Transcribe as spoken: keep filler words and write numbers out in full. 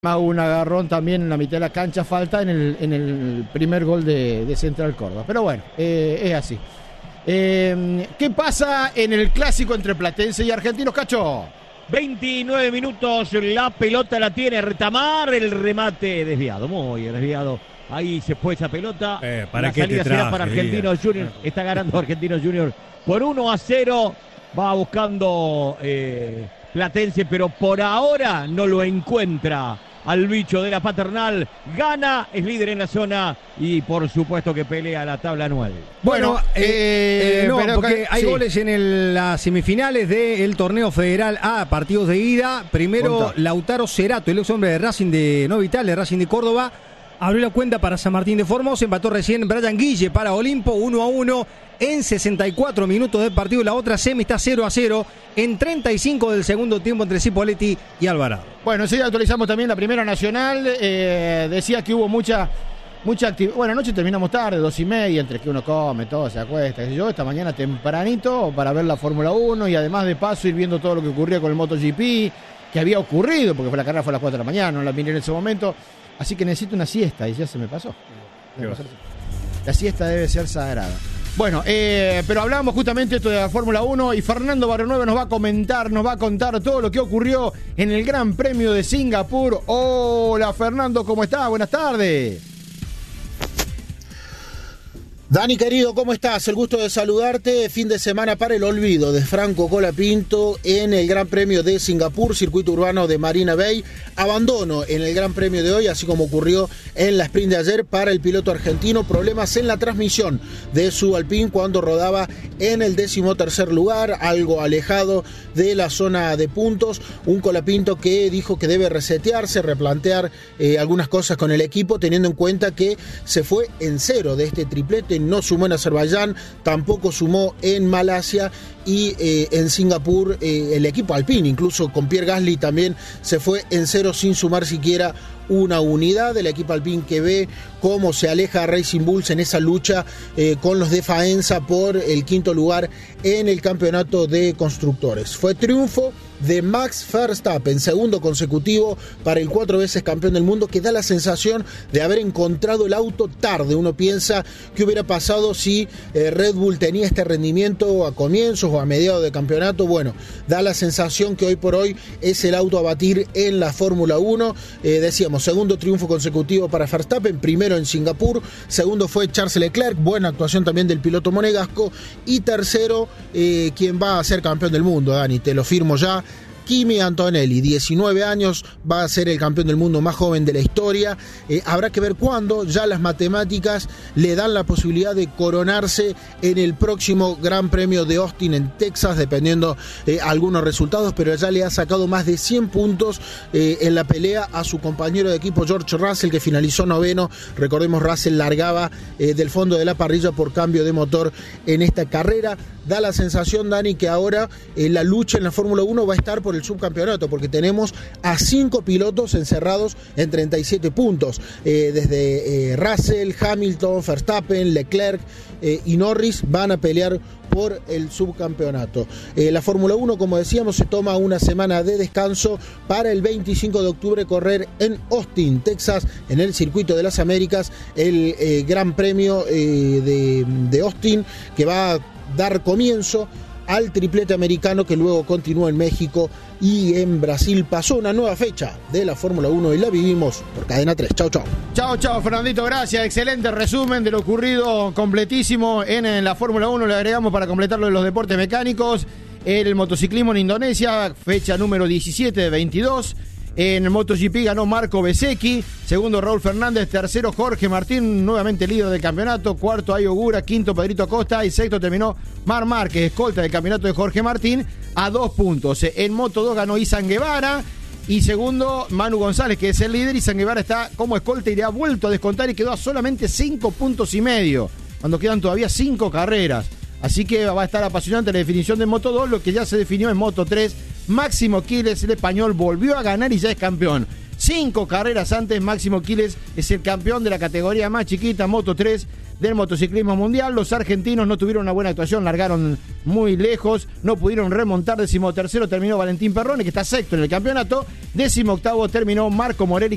un agarrón también en la mitad de la cancha, falta en el, en el primer gol de, de Central Córdoba. Pero bueno, eh, es así. Eh, ¿Qué pasa en el clásico entre Platense y Argentinos, Cacho? veintinueve minutos, la pelota la tiene Retamar, el remate desviado, muy desviado. Ahí se fue esa pelota. Eh, ¿para la qué salida te será traje, para Argentinos Juniors. Está ganando Argentinos Juniors por uno a cero. Va buscando eh, Platense, pero por ahora no lo encuentra al bicho de la Paternal. Gana, es líder en la zona y por supuesto que pelea la tabla anual. Bueno, Bueno, eh, eh, eh, no, pero porque que- hay sí. goles en el- las semifinales del torneo federal A, partidos de ida. Primero, Contá. Lautaro Cerato, el ex hombre de Racing de No Vital, de Racing de Córdoba, abrió la cuenta para San Martín de Formosa. Empató recién Brian Guille para Olimpo, uno a uno en sesenta y cuatro minutos del partido. La otra semi está cero a cero en treinta y cinco del segundo tiempo entre Cipolletti y Alvarado. Bueno, enseguida actualizamos también la Primera Nacional. Eh, decía que hubo mucha mucha actividad. Bueno, anoche terminamos tarde, dos y media, entre que uno come, todo, se acuesta. qué sé yo, esta mañana tempranito para ver la Fórmula uno y además de paso ir viendo todo lo que ocurría con el MotoGP, que había ocurrido, porque fue la carrera fue a las cuatro de la mañana, no la miré en ese momento. Así que necesito una siesta y ya se me pasó. Se me pasó. La siesta debe ser sagrada. Bueno, eh, pero hablábamos justamente esto de la Fórmula uno y Fernando Barrionueva nos va a comentar, nos va a contar todo lo que ocurrió en el Gran Premio de Singapur. Hola Fernando, ¿cómo estás? Buenas tardes. Dani querido, ¿cómo estás? El gusto de saludarte. Fin de semana para el olvido de Franco Colapinto en el Gran Premio de Singapur, circuito urbano de Marina Bay. Abandono en el Gran Premio de hoy, así como ocurrió en la sprint de ayer para el piloto argentino. Problemas en la transmisión de su Alpine cuando rodaba en el decimotercer lugar, algo alejado de la zona de puntos. Un Colapinto que dijo que debe resetearse, replantear eh, algunas cosas con el equipo, teniendo en cuenta que se fue en cero de este triplete. No sumó en Azerbaiyán, tampoco sumó en Malasia y eh, en Singapur eh, el equipo Alpine, incluso con Pierre Gasly también se fue en cero sin sumar siquiera una unidad. Del equipo Alpine que ve cómo se aleja Racing Bulls en esa lucha eh, con los de Faenza por el quinto lugar en el campeonato de constructores. Fue triunfo de Max Verstappen, segundo consecutivo para el cuatro veces campeón del mundo, que da la sensación de haber encontrado el auto tarde. Uno piensa qué hubiera pasado si eh, Red Bull tenía este rendimiento a comienzos o a mediados de campeonato. Bueno, da la sensación que hoy por hoy es el auto a batir en la Fórmula uno. Eh, decíamos, segundo triunfo consecutivo para Verstappen, primero en Singapur, segundo fue Charles Leclerc, buena actuación también del piloto monegasco, y tercero, eh, quien va a ser campeón del mundo, Dani, te lo firmo ya, Kimi Antonelli, diecinueve años, va a ser el campeón del mundo más joven de la historia. Eh, habrá que ver cuándo, ya las matemáticas le dan la posibilidad de coronarse en el próximo Gran Premio de Austin en Texas, dependiendo eh, algunos resultados, pero ya le ha sacado más de cien puntos eh, en la pelea a su compañero de equipo George Russell, que finalizó noveno. Recordemos, Russell largaba eh, del fondo de la parrilla por cambio de motor en esta carrera. Da la sensación, Dani, que ahora eh, la lucha en la Fórmula uno va a estar por el subcampeonato, porque tenemos a cinco pilotos encerrados en treinta y siete puntos, eh, desde eh, Russell, Hamilton, Verstappen, Leclerc eh, y Norris van a pelear por el subcampeonato. Eh, la Fórmula uno, como decíamos, se toma una semana de descanso para el veinticinco de octubre correr en Austin, Texas, en el Circuito de las Américas, el eh, Gran Premio eh, de, de Austin, que va a dar comienzo al triplete americano que luego continúa en México y en Brasil. Pasó una nueva fecha de la Fórmula uno y la vivimos por Cadena tres. Chau, chau. Chao, chao, Fernandito, gracias. Excelente resumen de lo ocurrido, completísimo en, en la Fórmula uno. Le agregamos para completarlo de los deportes mecánicos el motociclismo en Indonesia, fecha número diecisiete de veintidós. En el MotoGP ganó Marco Bezzecchi, segundo Raúl Fernández, tercero Jorge Martín, nuevamente líder del campeonato, cuarto Ayo Ogura, quinto Pedrito Acosta y sexto terminó Mar Márquez, escolta del campeonato de Jorge Martín, a dos puntos. En Moto dos ganó Izan Guevara y segundo Manu González, que es el líder. Izan Guevara está como escolta y le ha vuelto a descontar y quedó a solamente cinco puntos y medio, cuando quedan todavía cinco carreras. Así que va a estar apasionante la definición de Moto dos, lo que ya se definió en Moto tres. Máximo Quiles, el español, volvió a ganar y ya es campeón. Cinco carreras antes, Máximo Quiles es el campeón de la categoría más chiquita, Moto tres, del motociclismo mundial. Los argentinos no tuvieron una buena actuación, largaron muy lejos, no pudieron remontar. Decimotercero terminó Valentín Perrone, que está sexto en el campeonato. Decimoctavo terminó Marco Morelli,